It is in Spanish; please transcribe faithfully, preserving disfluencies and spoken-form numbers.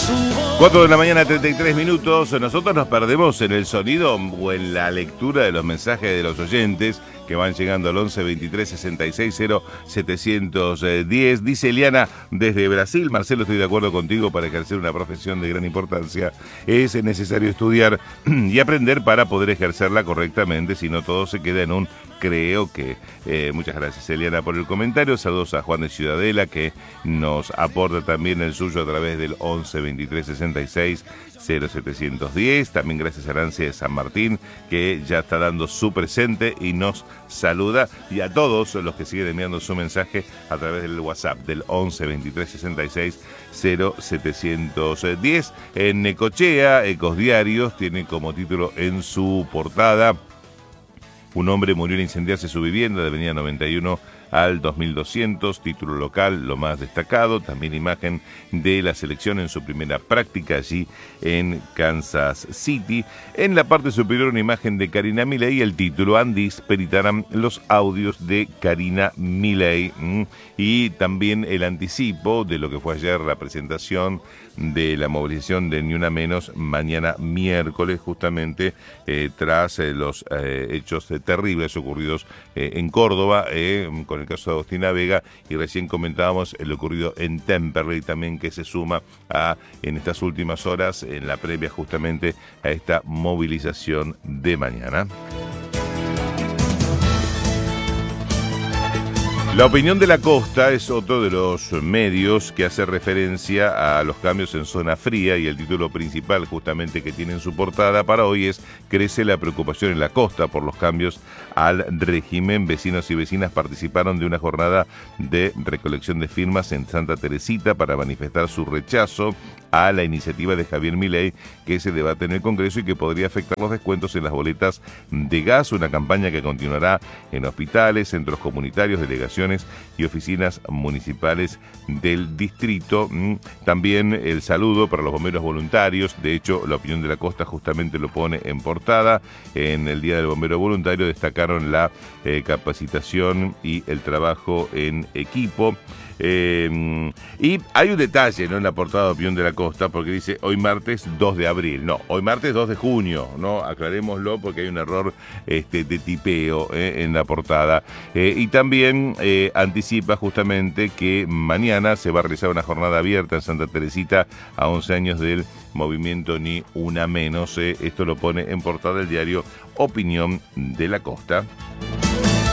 cuatro de la mañana, treinta y tres minutos. Nosotros nos perdemos en el sonido o en la lectura de los mensajes de los oyentes que van llegando al once, veintitrés, sesenta y seis, cero, setecientos diez. Dice Eliana desde Brasil: Marcelo, estoy de acuerdo contigo, para ejercer una profesión de gran importancia es necesario estudiar y aprender para poder ejercerla correctamente, si no todo se queda en un creo que. Eh, muchas gracias, Eliana, por el comentario. Saludos a Juan de Ciudadela, que nos aporta también el suyo a través del once, veintitrés, sesenta y seis, cero, setecientos diez. También gracias a Nancy de San Martín, que ya está dando su presente y nos saluda. Y a todos los que siguen enviando su mensaje a través del WhatsApp del once, veintitrés, sesenta y seis, cero, setecientos diez. En Necochea, Ecos Diarios tiene como título en su portada: un hombre murió al incendiarse su vivienda de avenida noventa y uno al dos mil doscientos, título local, lo más destacado. También imagen de la selección en su primera práctica allí en Kansas City. En la parte superior, una imagen de Karina Milei y el título: Andis peritarán los audios de Karina Milei. Y también el anticipo de lo que fue ayer la presentación de la movilización de Ni Una Menos, mañana miércoles, justamente eh, tras eh, los eh, hechos eh, terribles ocurridos eh, en Córdoba, eh, con el caso de Agostina Vega, y recién comentábamos el ocurrido en Temperley también, que se suma a, en estas últimas horas, en la previa justamente a esta movilización de mañana. La Opinión de la Costa es otro de los medios que hace referencia a los cambios en zona fría, y el título principal justamente que tiene en su portada para hoy es: crece la preocupación en la costa por los cambios al régimen. Vecinos y vecinas participaron de una jornada de recolección de firmas en Santa Teresita para manifestar su rechazo a la iniciativa de Javier Milei, que se debate en el Congreso y que podría afectar los descuentos en las boletas de gas, una campaña que continuará en hospitales, centros comunitarios, delegaciones y oficinas municipales del distrito. También el saludo para los bomberos voluntarios. De hecho, La Opinión de la Costa justamente lo pone en portada. En el Día del Bombero Voluntario destacaron la eh, capacitación y el trabajo en equipo. Eh, y hay un detalle, ¿no?, en la portada de Opinión de la Costa, porque dice hoy martes dos de abril. No, hoy martes dos de junio, ¿no? Aclarémoslo, porque hay un error este, de tipeo eh, en la portada. Eh, y también eh, anticipa justamente que mañana se va a realizar una jornada abierta en Santa Teresita a once años del movimiento Ni Una Menos. Eh. Esto lo pone en portada el diario Opinión de la Costa.